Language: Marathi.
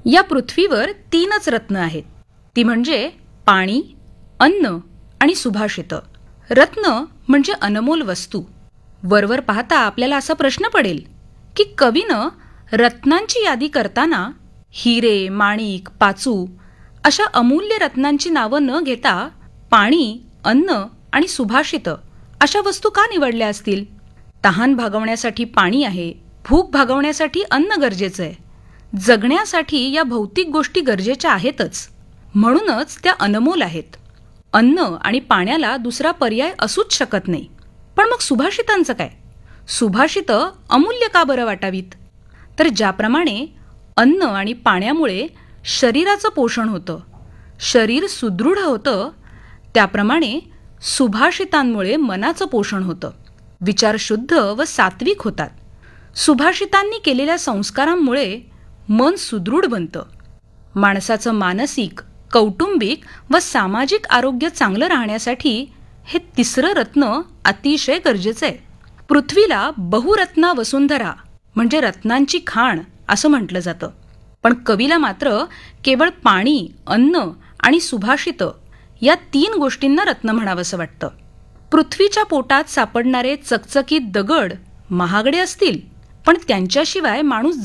या पृथ्वीवर 3च रत्न आहेत. ती म्हणजे पाणी, अन्न आणि सुभाषितं. रत्न म्हणजे अनमोल वस्तू. वरवर पाहता आपल्याला असा प्रश्न पडेल की कवीनं रत्नांची यादी करताना हिरे, माणिक, पाचू अशा अमूल्य रत्नांची नावं न घेता पाणी, अन्न आणि सुभाषितं अशा वस्तू का निवडल्या असतील? तहान भागवण्यासाठी पाणी आहे, भूक भागवण्यासाठी अन्न गरजेचं आहे. जगण्यासाठी या भौतिक गोष्टी गरजेच्या आहेतच. म्हणूनच त्या अनमोल आहेत. अन्न आणि पाण्याला दुसरा पर्याय असूच शकत नाही. पण मग सुभाषितांचं काय? सुभाषितं अमूल्य का बरं वाटावीत? तर ज्याप्रमाणे अन्न आणि पाण्यामुळे शरीराचं पोषण होतं, शरीर सुदृढ होतं, त्याप्रमाणे सुभाषितांमुळे मनाचं पोषण होतं. विचार शुद्ध व सात्विक होतात. सुभाषितांनी केलेल्या संस्कारांमुळे मन सुदृढ बनतं. माणसाचं मानसिक, कौटुंबिक व सामाजिक आरोग्य चांगलं राहण्यासाठी हे तिसरं रत्न अतिशय गरजेचं आहे. पृथ्वीला बहुरत्ना वसुंधरा म्हणजे रत्नांची खाण असं म्हटलं जातं. पण कवीला मात्र केवळ पाणी, अन्न आणि सुभाषितं या 3 गोष्टींना रत्न म्हणावंसं वाटतं. पृथ्वीच्या पोटात सापडणारे चकचकीत दगड महागडे असतील, पण त्यांच्याशिवाय माणूस